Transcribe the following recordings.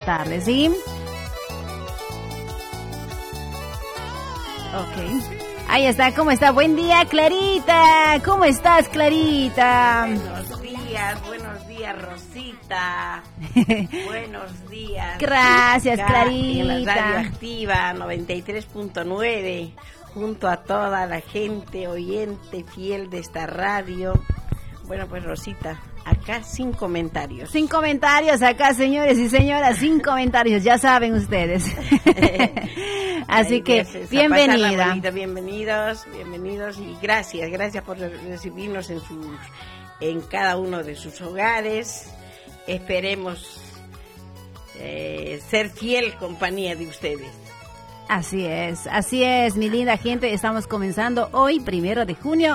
tarde, ¿sí? Ok. Ahí está, ¿cómo está? Buen día, Clarita. ¿Cómo estás, Clarita? Buenos días, Rosita. Buenos días. Gracias, Clarita. En la Radio Activa 93.9, junto a toda la gente oyente fiel de esta radio. Bueno, pues Rosita, acá sin comentarios. Sin comentarios acá, señores y señoras, sin comentarios, ya saben ustedes. Así que, bienvenida. Bienvenidos y gracias por recibirnos en cada uno de sus hogares. Esperemos ser fiel compañía de ustedes. Así es, mi linda gente. Estamos comenzando hoy, 1 de junio,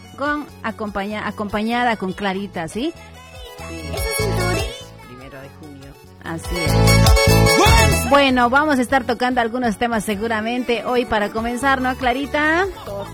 acompañada con Clarita, ¿sí? Sí. 1 de junio. Así es. Bueno, vamos a estar tocando algunos temas seguramente hoy para comenzar, ¿no, Clarita?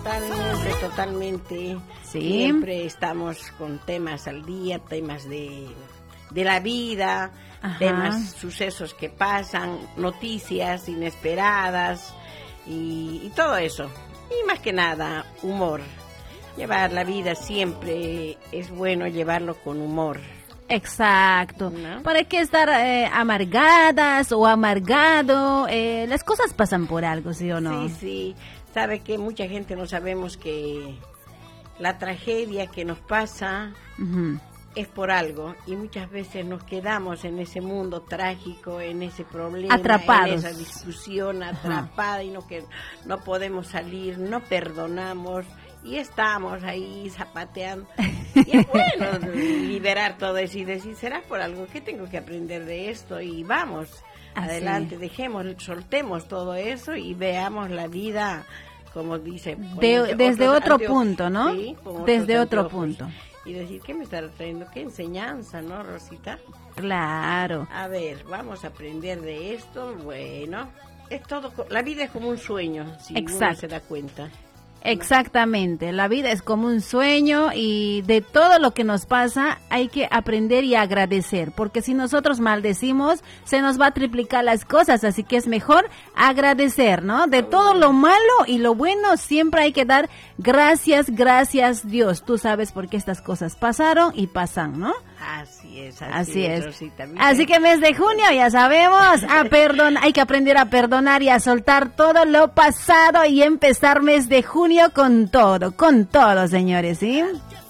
Totalmente. Sí. Siempre estamos con temas al día, temas de la vida, ajá, temas, sucesos que pasan, noticias inesperadas y todo eso. Y más que nada, humor. Llevar la vida siempre es bueno llevarlo con humor. Exacto. ¿No? ¿Para qué estar amargadas o amargado? Las cosas pasan por algo, ¿sí o no? Sí. Sabe que mucha gente no sabemos que la tragedia que nos pasa es por algo, y muchas veces nos quedamos en ese mundo trágico, en ese problema, atrapados, en esa discusión atrapada, y no podemos salir, no perdonamos. Y estamos ahí zapateando. Y es bueno liberar todo eso y decir, ¿será por algo? ¿Qué tengo que aprender de esto? Y vamos, adelante, soltemos todo eso y veamos la vida, como dice. Desde otro punto, ¿no? Sí, desde otro punto. Y decir, ¿qué me está trayendo? ¿Qué enseñanza, no, Rosita? Claro. A ver, vamos a aprender de esto. Bueno, es todo, la vida es como un sueño, si uno se da cuenta. Exactamente, la vida es como un sueño y de todo lo que nos pasa hay que aprender y agradecer, porque si nosotros maldecimos se nos va a triplicar las cosas, así que es mejor agradecer, ¿no? De todo lo malo y lo bueno siempre hay que dar gracias Dios, tú sabes por qué estas cosas pasaron y pasan, ¿no? Así es. Rosita, así que mes de junio ya sabemos, hay que aprender a perdonar y a soltar todo lo pasado y empezar mes de junio con todo, señores, ¿sí?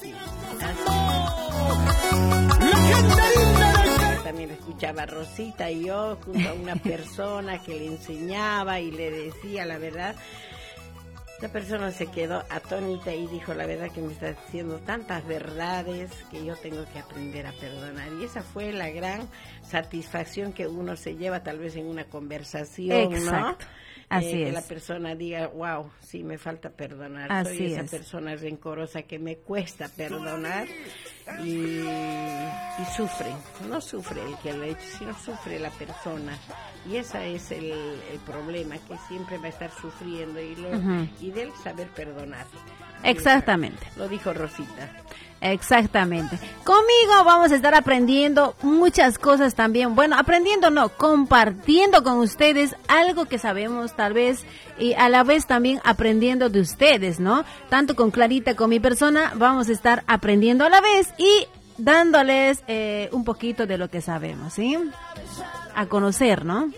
También escuchaba a Rosita y yo junto a una persona que le enseñaba y le decía la verdad. La persona se quedó atónita y dijo, la verdad que me está diciendo tantas verdades que yo tengo que aprender a perdonar. Y esa fue la gran satisfacción que uno se lleva tal vez en una conversación, exacto, ¿no? Así es. Que la persona diga, wow, sí, me falta perdonar. Así Soy esa es. persona rencorosa que me cuesta perdonar y sufre. No sufre el que lo ha hecho, sino sufre la persona. Y ese es el problema, que siempre va a estar sufriendo y de él saber perdonar. Exactamente. Lo dijo Rosita. Exactamente. Conmigo vamos a estar aprendiendo muchas cosas también. Bueno, compartiendo con ustedes algo que sabemos tal vez y a la vez también aprendiendo de ustedes, ¿no? Tanto con Clarita, con mi persona, vamos a estar aprendiendo a la vez y dándoles un poquito de lo que sabemos, ¿sí? A conocer, ¿no?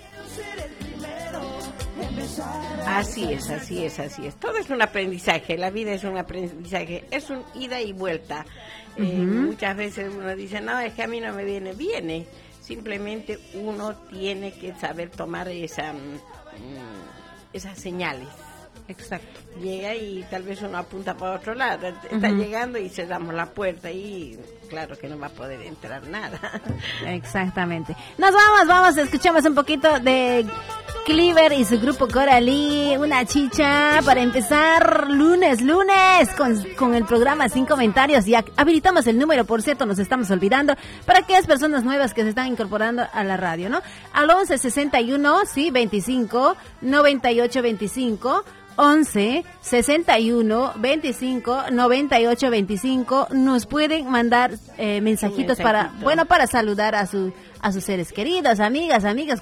Así es. Todo es un aprendizaje, la vida es un aprendizaje, es un ida y vuelta. Muchas veces uno dice, no, es que a mí no me viene. Simplemente uno tiene que saber tomar esas señales. Exacto. Llega y tal vez uno apunta para otro lado, está llegando y cerramos la puerta y claro que no va a poder entrar nada. Exactamente. Nos vamos, escuchamos un poquito de Cleaver y su grupo Coralí, una chicha para empezar lunes con el programa Sin Comentarios. Ya habilitamos el número, por cierto, nos estamos olvidando, para aquellas personas nuevas que se están incorporando a la radio, ¿no? Al 1161, sí, 25 98 25 11 61 25 98 25. Nos pueden mandar mensajitos para saludar a a sus seres queridos, amigas, amigos,